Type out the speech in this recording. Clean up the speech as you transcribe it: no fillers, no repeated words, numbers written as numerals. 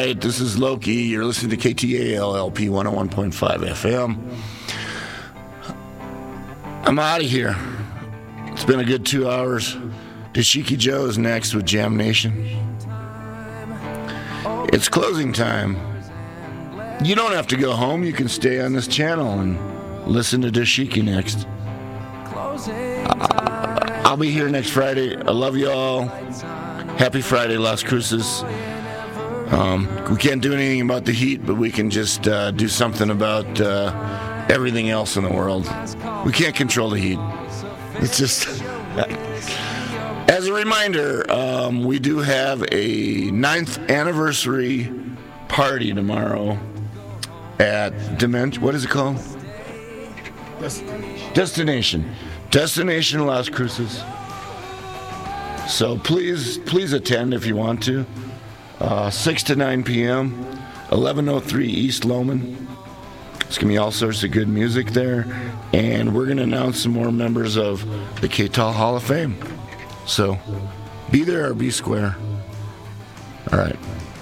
right, this is Loki. You're listening to KTAL-LP 101.5 FM. I'm out of here. It's been a good 2 hours. Dashiki Joe is next with Jam Nation. It's closing time. You don't have to go home. You can stay on this channel and listen to Dashiki next. I'll be here next Friday. I love you all. Happy Friday, Las Cruces. We can't do anything about the heat, but we can just do something about everything else in the world. We can't control the heat. It's just... As a reminder, we do have a 9th anniversary party tomorrow at what is it called? Destination Las Cruces. So please attend if you want to. 6 to 9 p.m., 1103 East Lowman. It's going to be all sorts of good music there. And we're going to announce some more members of the KTAL Hall of Fame. So be there or be square. All right.